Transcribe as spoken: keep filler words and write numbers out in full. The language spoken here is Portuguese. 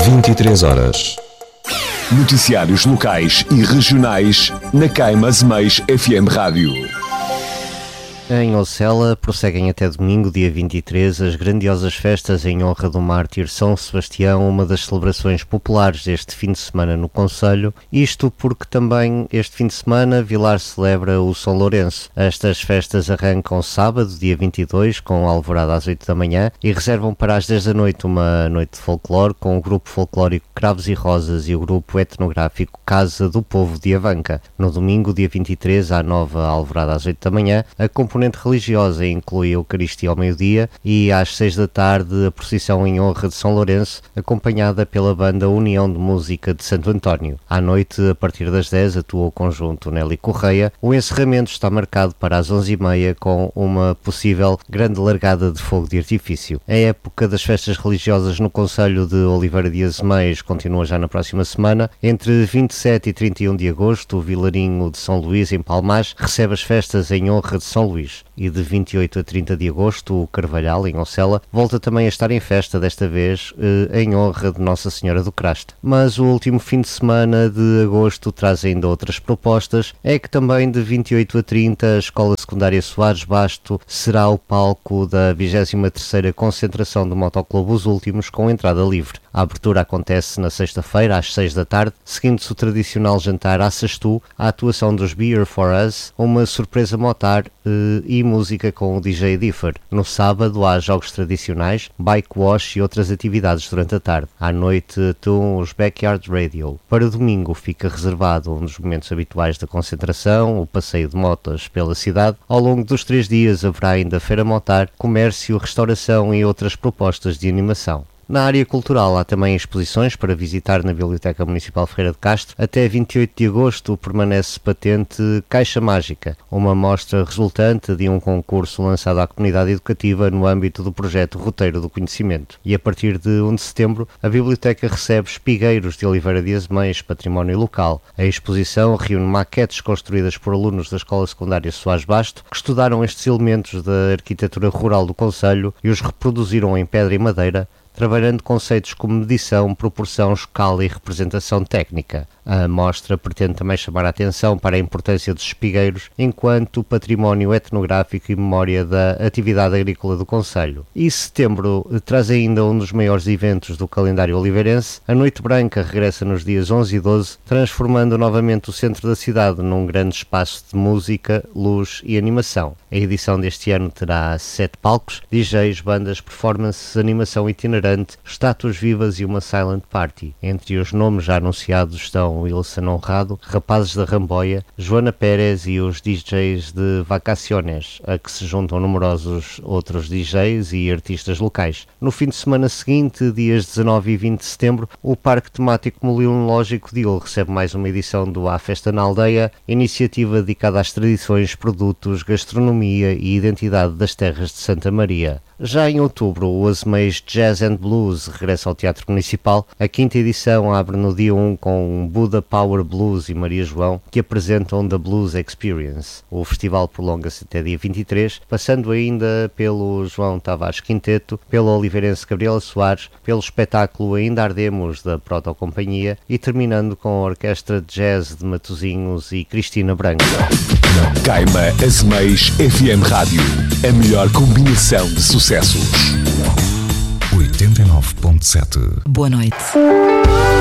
vinte e três horas. Noticiários locais e regionais na Caima Zemeis F M Rádio. Em Ocela, prosseguem até domingo, dia vinte e três, as grandiosas festas em honra do mártir São Sebastião, uma das celebrações populares deste fim de semana no concelho, isto porque também este fim de semana Vilar celebra o São Lourenço. Estas festas arrancam sábado, dia vinte e dois, com alvorada às oito da manhã e reservam para as dez da noite uma noite de folclore com o grupo folclórico Cravos e Rosas e o grupo etnográfico Casa do Povo de Avanca. No domingo, dia vinte e três, à nova alvorada às oito da manhã, a componente religiosa inclui a Eucaristia ao meio-dia e às seis da tarde a procissão em honra de São Lourenço, acompanhada pela banda União de Música de Santo António. À noite, a partir das dez, atua o conjunto Nelly Correia. O encerramento está marcado para as onze e meia com uma possível grande largada de fogo de artifício. A época das festas religiosas no concelho de Oliveira de Azeméis continua já na próxima semana. Entre vinte e sete e trinta e um de agosto, o Vilarinho de São Luís, em Palmás, recebe as festas em honra de São Luís. E de vinte e oito a trinta de agosto, o Carvalhal, em Ocela, volta também a estar em festa, desta vez eh, em honra de Nossa Senhora do Crasto. Mas o último fim de semana de agosto traz ainda outras propostas. É que também de vinte e oito a trinta a Escola Secundária Soares Basto será o palco da vigésima terceira concentração do Motoclube Os Últimos, com entrada livre. A abertura acontece na sexta-feira, às seis da tarde, seguindo-se o tradicional jantar à Sastu, a atuação dos Beer for Us, uma surpresa motar eh, e música com o D J Differ. No sábado há jogos tradicionais, bike wash e outras atividades durante a tarde. À noite atuam os Backyard Radio. Para domingo fica reservado um dos momentos habituais da concentração, o passeio de motas pela cidade. Ao longo dos três dias haverá ainda feira motar, comércio, restauração e outras propostas de animação. Na área cultural há também exposições para visitar na Biblioteca Municipal Ferreira de Castro. Até vinte e oito de agosto permanece patente Caixa Mágica, uma mostra resultante de um concurso lançado à comunidade educativa no âmbito do projeto Roteiro do Conhecimento. E a partir de um de setembro, a Biblioteca recebe espigueiros de Oliveira de Azeméis, património local. A exposição reúne maquetes construídas por alunos da Escola Secundária Soares Basto, que estudaram estes elementos da arquitetura rural do concelho e os reproduziram em pedra e madeira, trabalhando conceitos como medição, proporção, escala e representação técnica. A mostra pretende também chamar a atenção para a importância dos espigueiros enquanto património etnográfico e memória da atividade agrícola do concelho. E setembro traz ainda um dos maiores eventos do calendário oliveirense. A Noite Branca regressa nos dias onze e doze, transformando novamente o centro da cidade num grande espaço de música, luz e animação. A edição deste ano terá sete palcos, D Js, bandas, performances, animação itinerante, estátuas vivas e uma silent party. Entre os nomes já anunciados estão Wilson Honrado, Rapazes da Ramboia, Joana Pérez e os D Js de Vacaciones, a que se juntam numerosos outros D Js e artistas locais. No fim de semana seguinte, dias dezanove e vinte de setembro, o Parque Temático Molinológico de Ul recebe mais uma edição do A Festa na Aldeia, iniciativa dedicada às tradições, produtos, gastronomia e identidade das terras de Santa Maria. Já em outubro, o Azeméis Jazz and Blues regressa ao Teatro Municipal. A quinta edição abre no dia um com Buda Power Blues e Maria João, que apresentam The Blues Experience. O festival prolonga-se até dia vinte e três, passando ainda pelo João Tavares Quinteto, pelo oliveirense Gabriela Soares, pelo espetáculo Ainda Ardemos da Proto Companhia e terminando com a Orquestra de Jazz de Matosinhos e Cristina Branco. Caima Azeméis F M Rádio, a melhor combinação de sucessos. oitenta e nove ponto sete. Boa noite.